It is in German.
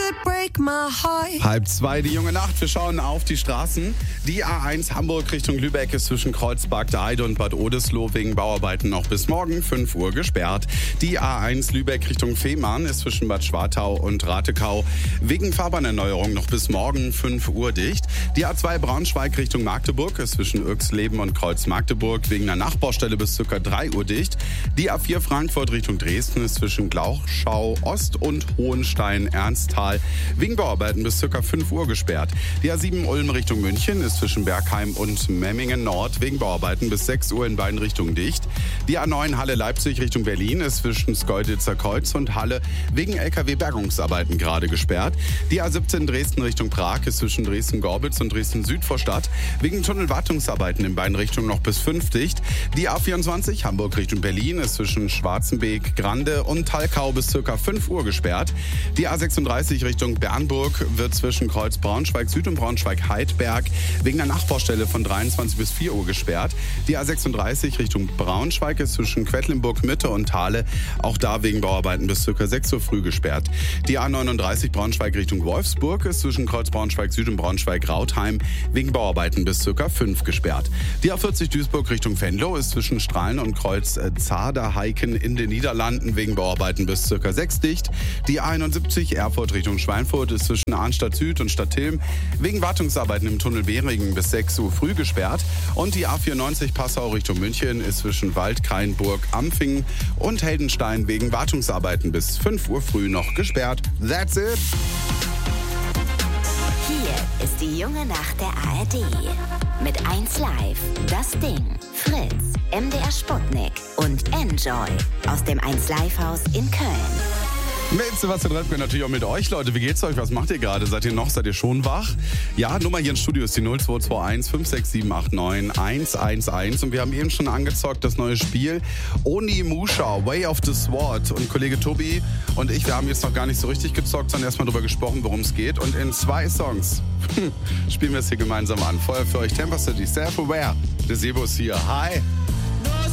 1:30, die junge Nacht. Wir schauen auf die Straßen. Die A1 Hamburg Richtung Lübeck ist zwischen Kreuzberg, der Eide und Bad Oldesloe wegen Bauarbeiten noch bis morgen 5 Uhr gesperrt. Die A1 Lübeck Richtung Fehmarn ist zwischen Bad Schwartau und Ratekau wegen Fahrbahnerneuerung noch bis morgen 5 Uhr dicht. Die A2 Braunschweig Richtung Magdeburg ist zwischen Uexleben und Kreuz Magdeburg wegen einer Nachbaustelle bis ca. 3 Uhr dicht. Die A4 Frankfurt Richtung Dresden ist zwischen Glauchschau Ost und Hohenstein-Ernsthal wegen Bauarbeiten bis ca. 5 Uhr gesperrt. Die A7 Ulm Richtung München ist zwischen Bergheim und Memmingen Nord wegen Bauarbeiten bis 6 Uhr in beiden Richtungen dicht. Die A9 Halle Leipzig Richtung Berlin ist zwischen Schkeuditzer Kreuz und Halle wegen LKW-Bergungsarbeiten gerade gesperrt. Die A17 Dresden Richtung Prag ist zwischen Dresden-Gorbitz und Dresden-Südvorstadt wegen Tunnelwartungsarbeiten in beiden Richtungen noch bis 5 dicht. Die A24 Hamburg Richtung Berlin ist zwischen Schwarzenbeek, Grande und Talkau bis ca. 5 Uhr gesperrt. Die A36 Richtung Bernburg wird zwischen Kreuz Braunschweig Süd und Braunschweig Heidberg wegen der Nachbaustelle von 23 bis 4 Uhr gesperrt. Die A36 Richtung Braunschweig ist zwischen Quedlinburg Mitte und Thale auch da wegen Bauarbeiten bis ca. 6 Uhr früh gesperrt. Die A39 Braunschweig Richtung Wolfsburg ist zwischen Kreuz Braunschweig Süd und Braunschweig Rautheim wegen Bauarbeiten bis ca. 5 gesperrt. Die A40 Duisburg Richtung Venlo ist zwischen Strahlen und Kreuz Zaderheiken in den Niederlanden wegen Bauarbeiten bis ca. 6 dicht. Die A71 Erfurt Richtung Schweinfurt ist zwischen Arnstadt Süd und Stadtilm wegen Wartungsarbeiten im Tunnel Behringen bis 6 Uhr früh gesperrt. Und die A94 Passau Richtung München ist zwischen Waldkraienburg, Ampfingen und Heldenstein wegen Wartungsarbeiten bis 5 Uhr früh noch gesperrt. That's it! Hier ist die junge Nacht der ARD. Mit 1Live, Das Ding, Fritz, MDR Sputnik und Enjoy aus dem 1Live-Haus in Köln. Mit Sebastian Redke natürlich auch mit euch, Leute. Wie geht's euch? Was macht ihr gerade? Seid ihr noch? Seid ihr schon wach? Ja, Nummer hier im Studio ist die 0221 56789 111. Und wir haben eben schon angezockt, das neue Spiel Onimusha, Way of the Sword. Und Kollege Tobi und ich, wir haben jetzt noch gar nicht so richtig gezockt, sondern erstmal darüber gesprochen, worum es geht. Und in 2 Songs spielen wir es hier gemeinsam an. Vorher für euch Temper City, Self Aware. Der Sebo ist hier. Hi!